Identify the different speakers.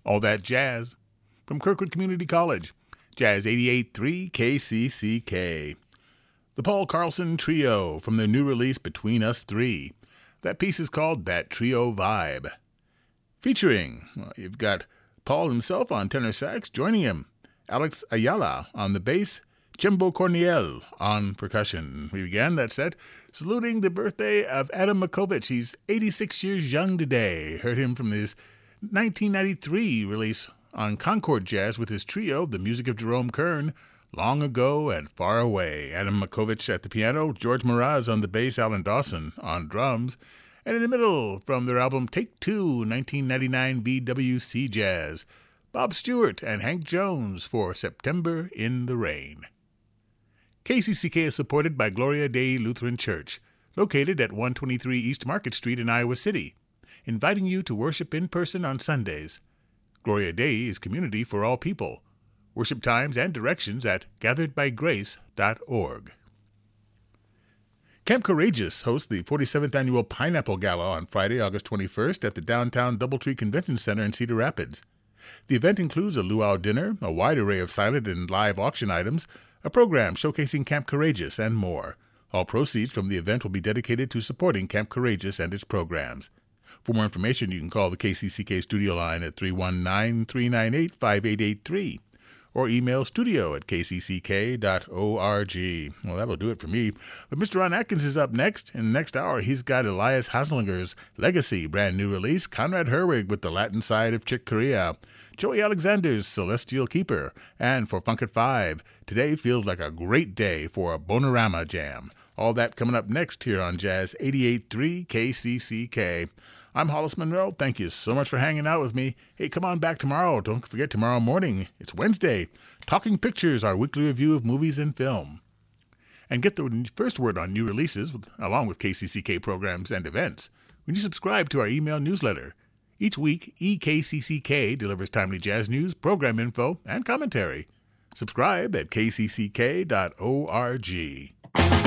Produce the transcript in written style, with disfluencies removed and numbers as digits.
Speaker 1: All That Jazz from Kirkwood Community College, Jazz 88.3 KCCK. The Paul Carlson Trio from their new release Between Us Three. That piece is called That Trio Vibe. Featuring, you've got Paul himself on tenor sax, joining him, Alex Ayala on the bass, Chimbo Corniel on percussion. We began that set saluting the birthday of Adam Makovich. He's 86 years young today. Heard him from his 1993 release on Concord Jazz with his trio, The Music of Jerome Kern, Long Ago and Far Away. Adam Makovich at the piano, George Mraz on the bass, Alan Dawson on drums. And in the middle, from their album Take Two, 1999 BWC Jazz, Bob Stewart and Hank Jones for September in the Rain. KCCK is supported by Gloria Dei Lutheran Church, located at 123 East Market Street in Iowa City, inviting you to worship in person on Sundays. Gloria Dei is community for all people. Worship times and directions at gatheredbygrace.org. Camp Courageous hosts the 47th Annual Pineapple Gala on Friday, August 21st at the downtown Doubletree Convention Center in Cedar Rapids. The event includes a luau dinner, a wide array of silent and live auction items, a program showcasing Camp Courageous, and more. All proceeds from the event will be dedicated to supporting Camp Courageous and its programs. For more information, you can call the KCCK studio line at 319-398-5883 or email studio@kcck.org. Well, that'll do it for me. But Mr. Ron Atkins is up next. In the next hour, he's got Elias Haslinger's Legacy, brand new release, Conrad Herwig with the Latin side of Chick Corea, Joey Alexander's Celestial Keeper, and for Funk at 5, today feels like a great day for a Bonorama jam. All that coming up next here on Jazz 88.3 KCCK. I'm Hollis Monroe. Thank you so much for hanging out with me. Hey, come on back tomorrow. Don't forget tomorrow morning. It's Wednesday. Talking Pictures, our weekly review of movies and film. And get the first word on new releases, along with KCCK programs and events, when you subscribe to our email newsletter. Each week, EKCCK delivers timely jazz news, program info, and commentary. Subscribe at kcck.org.